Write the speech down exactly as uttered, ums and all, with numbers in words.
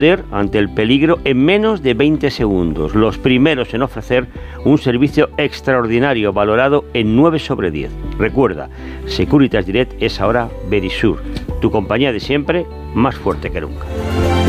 ante el peligro en menos de veinte segundos. Los primeros en ofrecer un servicio extraordinario valorado en nueve sobre diez. Recuerda, Securitas Direct es ahora Verisure, tu compañía de siempre, más fuerte que nunca.